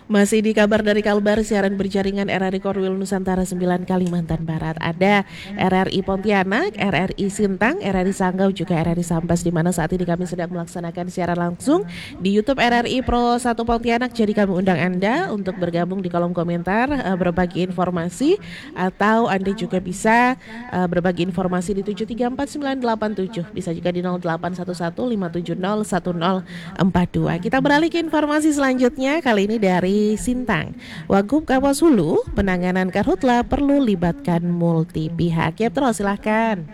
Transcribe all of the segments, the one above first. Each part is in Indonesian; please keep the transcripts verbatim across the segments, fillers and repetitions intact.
Masih di kabar dari Kalbar, siaran berjaringan R R I Korwil Nusantara sembilan Kalimantan Barat. Ada R R I Pontianak, R R I Sintang, R R I Sanggau, juga R R I Sambas, di mana saat ini kami sedang melaksanakan siaran langsung di YouTube R R I Pro satu Pontianak. Jadi kami undang Anda untuk bergabung di kolom komentar, uh, berbagi informasi, atau Anda juga bisa uh, berbagi informasi di tujuh tiga empat sembilan delapan tujuh. Bisa juga di nol delapan satu satu lima tujuh nol satu nol empat dua. Kita beralih ke informasi selanjutnya, kali ini dari Sintang. Wagub Kawasulu, penanganan karhutla perlu libatkan multi pihak. Ya, terus silahkan.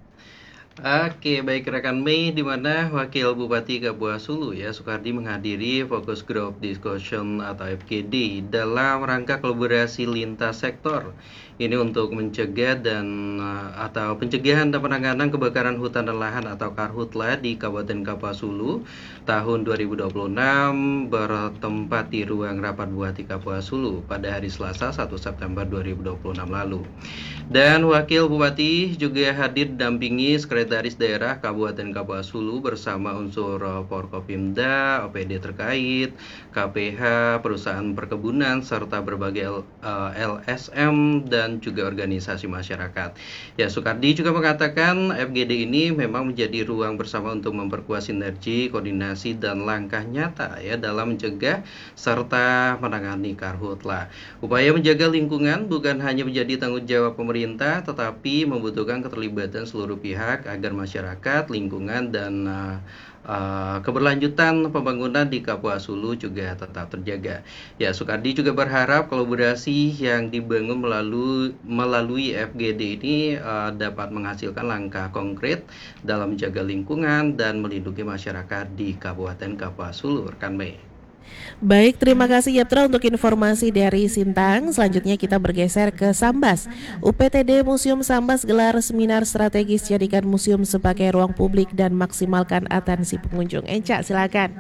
Oke, baik rekan Mei, di mana Wakil Bupati Kapuasulu ya Sukardi menghadiri Focus Group Discussion atau F G D dalam rangka kolaborasi lintas sektor. Ini untuk mencegah dan uh, atau pencegahan dan penanganan kebakaran hutan dan lahan atau karhutla di Kabupaten Kapuasulu tahun dua ribu dua puluh enam, bertempat di ruang rapat Bupati Kapuasulu pada hari Selasa satu September dua ribu dua puluh enam lalu. Dan Wakil Bupati juga hadir dampingi Sekretaris Daerah Kabupaten Kapuasulu bersama unsur Forkopimda, O P D terkait, K P H, perusahaan perkebunan, serta berbagai uh, L S M dan juga organisasi masyarakat. Ya, Sukardi juga mengatakan F G D ini memang menjadi ruang bersama untuk memperkuat sinergi, koordinasi, dan langkah nyata ya dalam mencegah serta menangani karhutla. Upaya menjaga lingkungan bukan hanya menjadi tanggung jawab pemerintah, tetapi membutuhkan keterlibatan seluruh pihak agar masyarakat, lingkungan, dan uh, uh, keberlanjutan pembangunan di Kapuasulu juga tetap terjaga. Ya, Sukardi juga berharap kolaborasi yang dibangun melalui melalui F G D ini uh, dapat menghasilkan langkah konkret dalam menjaga lingkungan dan melindungi masyarakat di Kabupaten Kapuasulu. Rekan Mei. Baik, terima kasih Yaptra untuk informasi dari Sintang. Selanjutnya kita bergeser ke Sambas. U P T D Museum Sambas gelar seminar strategis jadikan museum sebagai ruang publik dan maksimalkan atensi pengunjung. Enca, silakan.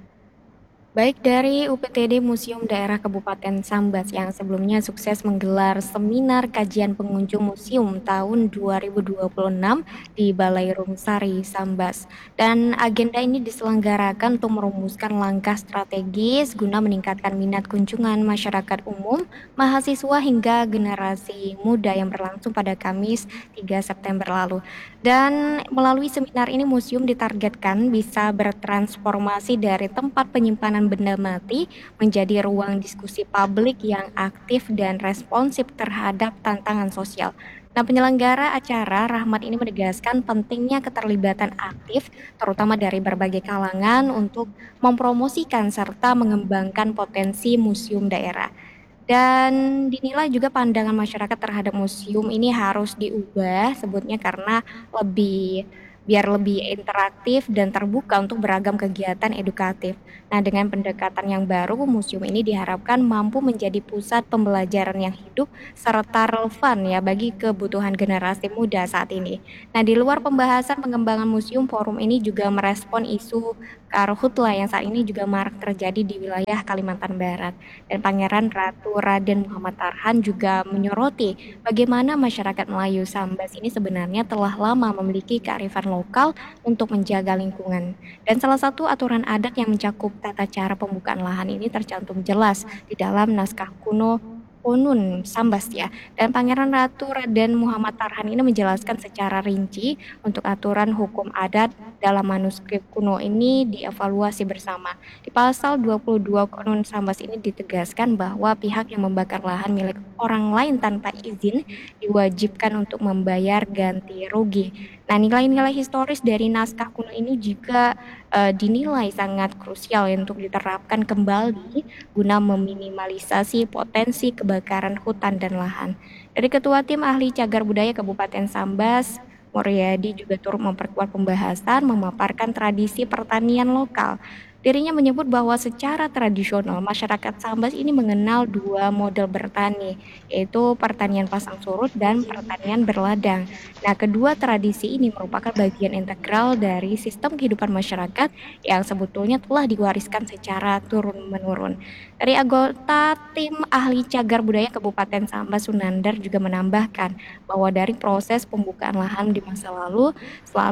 Baik, dari U P T D Museum Daerah Kabupaten Sambas yang sebelumnya sukses menggelar seminar kajian pengunjung museum tahun dua ribu dua puluh enam di Balai Rumsari, Sambas. Dan agenda ini diselenggarakan untuk merumuskan langkah strategis guna meningkatkan minat kunjungan masyarakat umum, mahasiswa hingga generasi muda yang berlangsung pada Kamis tiga September lalu. Dan melalui seminar ini museum ditargetkan bisa bertransformasi dari tempat penyimpanan benda mati menjadi ruang diskusi publik yang aktif dan responsif terhadap tantangan sosial. Nah, penyelenggara acara Rahmat ini menegaskan pentingnya keterlibatan aktif, terutama dari berbagai kalangan untuk mempromosikan serta mengembangkan potensi museum daerah. Dan dinilai juga pandangan masyarakat terhadap museum ini harus diubah sebutnya karena lebih biar lebih interaktif dan terbuka untuk beragam kegiatan edukatif. Nah, dengan pendekatan yang baru, museum ini diharapkan mampu menjadi pusat pembelajaran yang hidup serta relevan ya bagi kebutuhan generasi muda saat ini. Nah, di luar pembahasan pengembangan museum, forum ini juga merespon isu karhutla yang saat ini juga marak terjadi di wilayah Kalimantan Barat. Dan Pangeran Ratu Raden Muhammad Tarhan juga menyoroti bagaimana masyarakat Melayu Sambas ini sebenarnya telah lama memiliki kearifan lokal untuk menjaga lingkungan. Dan salah satu aturan adat yang mencakup tata cara pembukaan lahan ini tercantum jelas di dalam naskah kuno Ponun Sambas ya. Dan Pangeran Ratu Raden Muhammad Tarhan ini menjelaskan secara rinci untuk aturan hukum adat dalam manuskrip kuno ini dievaluasi bersama. Di pasal dua puluh dua Konun Sambas ini ditegaskan bahwa pihak yang membakar lahan milik orang lain tanpa izin diwajibkan untuk membayar ganti rugi. Nah, nilai-nilai historis dari naskah kuno ini juga uh, dinilai sangat krusial ya untuk diterapkan kembali guna meminimalisasi potensi kebakaran hutan dan lahan. Dari Ketua Tim Ahli Cagar Budaya Kabupaten Sambas, Muryadi juga turut memperkuat pembahasan, memaparkan tradisi pertanian lokal. Dirinya menyebut bahwa secara tradisional masyarakat Sambas ini mengenal dua model bertani, yaitu pertanian pasang surut dan pertanian berladang. Nah, kedua tradisi ini merupakan bagian integral dari sistem kehidupan masyarakat yang sebetulnya telah diwariskan secara turun-menurun. Dari anggota tim ahli cagar budaya Kabupaten Sambas, Sunandar juga menambahkan bahwa dari proses pembukaan lahan di masa lalu selalu